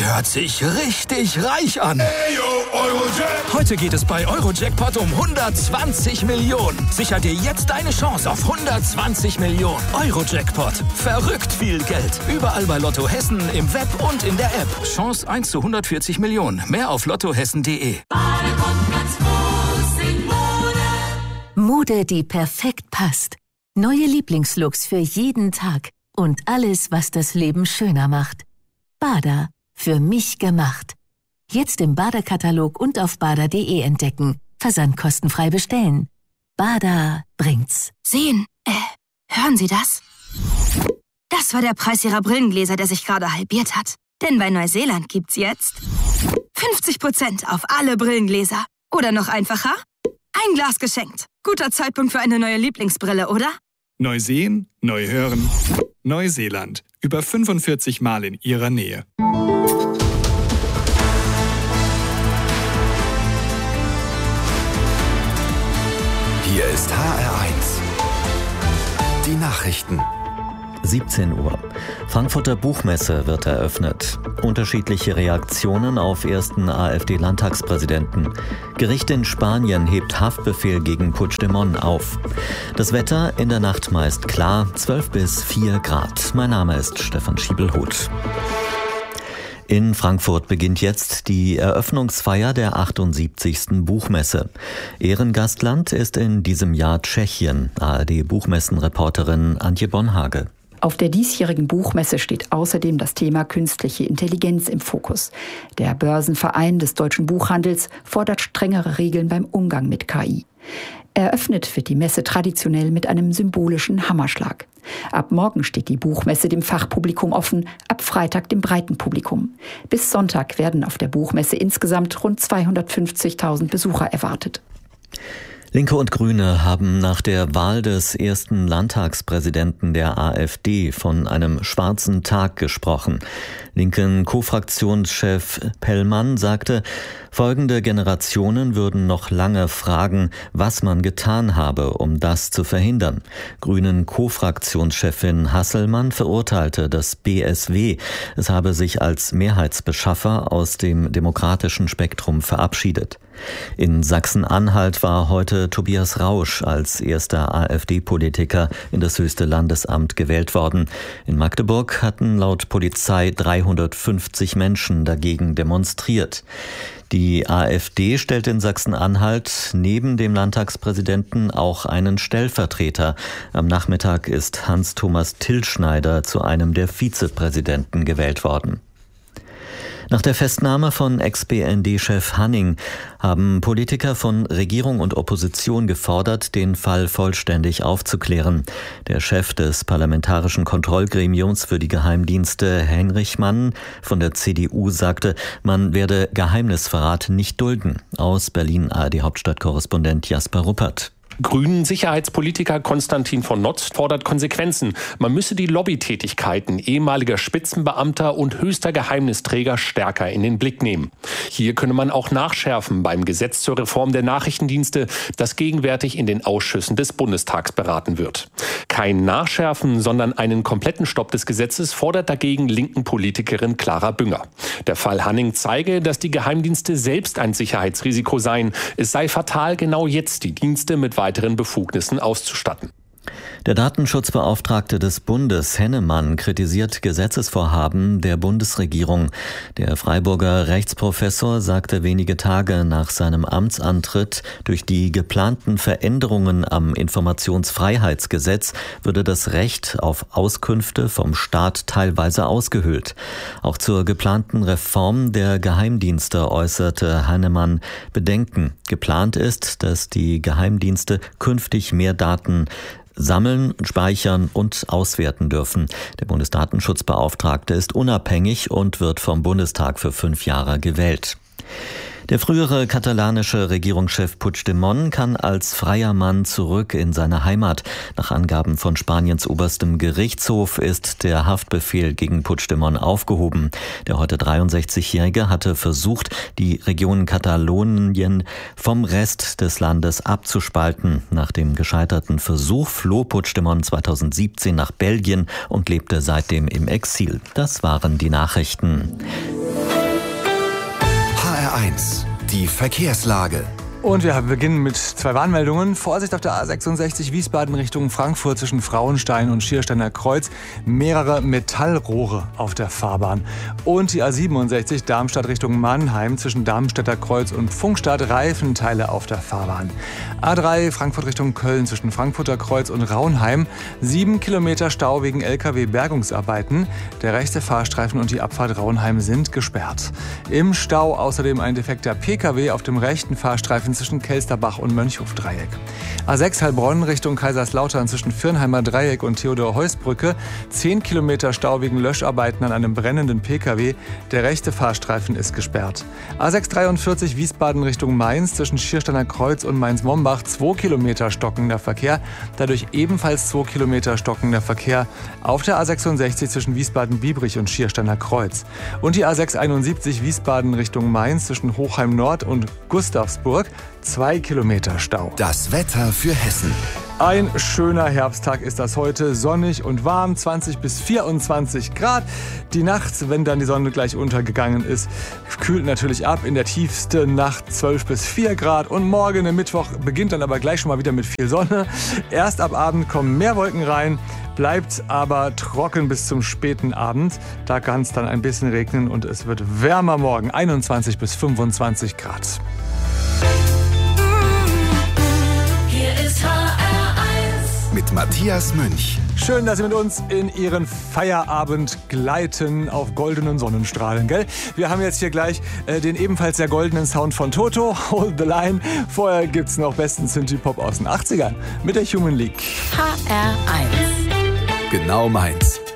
hört sich richtig reich an. Heute geht es bei Eurojackpot um 120 Millionen. Sicher dir jetzt deine Chance auf 120 Millionen. Eurojackpot. Verrückt viel Geld. Überall bei Lotto Hessen, im Web und in der App. Chance 1 zu 140 Millionen. Mehr auf lottohessen.de. Mode, die perfekt passt. Neue Lieblingslooks für jeden Tag. Und alles, was das Leben schöner macht. Bada. Für mich gemacht. Jetzt im Bada-Katalog und auf bada.de entdecken. Versand kostenfrei bestellen. Bada bringt's. Sehen, hören Sie das? Das war der Preis Ihrer Brillengläser, der sich gerade halbiert hat. Denn bei Neuseeland gibt's jetzt 50% auf alle Brillengläser. Oder noch einfacher? Ein Glas geschenkt. Guter Zeitpunkt für eine neue Lieblingsbrille, oder? Neu sehen, neu hören. Neuseeland. Über 45 Mal in Ihrer Nähe. Hier ist HR1. Die Nachrichten. 17 Uhr. Frankfurter Buchmesse wird eröffnet. Unterschiedliche Reaktionen auf ersten AfD-Landtagspräsidenten. Gericht in Spanien hebt Haftbefehl gegen Puigdemont auf. Das Wetter in der Nacht meist klar, 12 bis 4 Grad. Mein Name ist Stefan Schiebelhuth. In Frankfurt beginnt jetzt die Eröffnungsfeier der 78. Buchmesse. Ehrengastland ist in diesem Jahr Tschechien. ARD-Buchmessenreporterin Antje Bonhage. Auf der diesjährigen Buchmesse steht außerdem das Thema künstliche Intelligenz im Fokus. Der Börsenverein des deutschen Buchhandels fordert strengere Regeln beim Umgang mit KI. Eröffnet wird die Messe traditionell mit einem symbolischen Hammerschlag. Ab morgen steht die Buchmesse dem Fachpublikum offen, ab Freitag dem breiten Publikum. Bis Sonntag werden auf der Buchmesse insgesamt rund 250.000 Besucher erwartet. Linke und Grüne haben nach der Wahl des ersten Landtagspräsidenten der AfD von einem schwarzen Tag gesprochen. Linken Co-Fraktionschef Pellmann sagte, folgende Generationen würden noch lange fragen, was man getan habe, um das zu verhindern. Grünen Co-Fraktionschefin Hasselmann verurteilte das BSW. Es habe sich als Mehrheitsbeschaffer aus dem demokratischen Spektrum verabschiedet. In Sachsen-Anhalt war heute Tobias Rausch als erster AfD-Politiker in das höchste Landesamt gewählt worden. In Magdeburg hatten laut Polizei 350 Menschen dagegen demonstriert. Die AfD stellt in Sachsen-Anhalt neben dem Landtagspräsidenten auch einen Stellvertreter. Am Nachmittag ist Hans-Thomas Tillschneider zu einem der Vizepräsidenten gewählt worden. Nach der Festnahme von Ex-BND-Chef Hanning haben Politiker von Regierung und Opposition gefordert, den Fall vollständig aufzuklären. Der Chef des Parlamentarischen Kontrollgremiums für die Geheimdienste, Heinrich Mann von der CDU, sagte, man werde Geheimnisverrat nicht dulden. Aus Berlin ARD-Hauptstadtkorrespondent Jasper Ruppert. Grünen-Sicherheitspolitiker Konstantin von Notz fordert Konsequenzen. Man müsse die Lobbytätigkeiten ehemaliger Spitzenbeamter und höchster Geheimnisträger stärker in den Blick nehmen. Hier könne man auch nachschärfen beim Gesetz zur Reform der Nachrichtendienste, das gegenwärtig in den Ausschüssen des Bundestags beraten wird. Kein Nachschärfen, sondern einen kompletten Stopp des Gesetzes fordert dagegen linken Politikerin Clara Bünger. Der Fall Hanning zeige, dass die Geheimdienste selbst ein Sicherheitsrisiko seien. Es sei fatal, genau jetzt die Dienste mit weiteren Befugnissen auszustatten. Der Datenschutzbeauftragte des Bundes, Hennemann, kritisiert Gesetzesvorhaben der Bundesregierung. Der Freiburger Rechtsprofessor sagte wenige Tage nach seinem Amtsantritt, durch die geplanten Veränderungen am Informationsfreiheitsgesetz würde das Recht auf Auskünfte vom Staat teilweise ausgehöhlt. Auch zur geplanten Reform der Geheimdienste äußerte Hennemann Bedenken. Geplant ist, dass die Geheimdienste künftig mehr Daten sammeln, speichern und auswerten dürfen. Der Bundesdatenschutzbeauftragte ist unabhängig und wird vom Bundestag für 5 Jahre gewählt. Der frühere katalanische Regierungschef Puigdemont kann als freier Mann zurück in seine Heimat. Nach Angaben von Spaniens oberstem Gerichtshof ist der Haftbefehl gegen Puigdemont aufgehoben. Der heute 63-Jährige hatte versucht, die Region Katalonien vom Rest des Landes abzuspalten. Nach dem gescheiterten Versuch floh Puigdemont 2017 nach Belgien und lebte seitdem im Exil. Das waren die Nachrichten. HR1, die Verkehrslage. Und wir beginnen mit 2 Warnmeldungen. Vorsicht auf der A66 Wiesbaden Richtung Frankfurt zwischen Frauenstein und Schiersteiner Kreuz. Mehrere Metallrohre auf der Fahrbahn. Und die A67 Darmstadt Richtung Mannheim zwischen Darmstädter Kreuz und Pfungstadt. Reifenteile auf der Fahrbahn. A3 Frankfurt Richtung Köln zwischen Frankfurter Kreuz und Raunheim. 7 Kilometer Stau wegen LKW-Bergungsarbeiten. Der rechte Fahrstreifen und die Abfahrt Raunheim sind gesperrt. Im Stau außerdem ein defekter PKW auf dem rechten Fahrstreifen zwischen Kelsterbach und Mönchhof-Dreieck. A6 Heilbronn Richtung Kaiserslautern zwischen Firnheimer Dreieck und Theodor-Heuss-Brücke. 10 Kilometer Stau wegen Löscharbeiten an einem brennenden PKW. Der rechte Fahrstreifen ist gesperrt. A6 43 Wiesbaden Richtung Mainz zwischen Schiersteiner Kreuz und Mainz-Mombach. 2 Kilometer stockender Verkehr. Dadurch ebenfalls 2 Kilometer stockender Verkehr auf der A66 zwischen Wiesbaden-Biebrich und Schiersteiner Kreuz. Und die A6 71 Wiesbaden Richtung Mainz zwischen Hochheim Nord und Gustavsburg. 2 Kilometer Stau. Das Wetter für Hessen. Ein schöner Herbsttag ist das heute, sonnig und warm, 20 bis 24 Grad. Die Nacht, wenn dann die Sonne gleich untergegangen ist, kühlt natürlich ab, in der tiefsten Nacht 12 bis 4 Grad. Und morgen, der Mittwoch, beginnt dann aber gleich schon mal wieder mit viel Sonne. Erst ab Abend kommen mehr Wolken rein, bleibt aber trocken bis zum späten Abend. Da kann es dann ein bisschen regnen und es wird wärmer morgen, 21 bis 25 Grad. Mit Matthias Münch. Schön, dass Sie mit uns in Ihren Feierabend gleiten auf goldenen Sonnenstrahlen, gell? Wir haben jetzt hier gleich den ebenfalls sehr goldenen Sound von Toto, Hold the Line. Vorher gibt's noch besten Synthie-Pop aus den 80ern mit der Human League. HR1. Genau meins.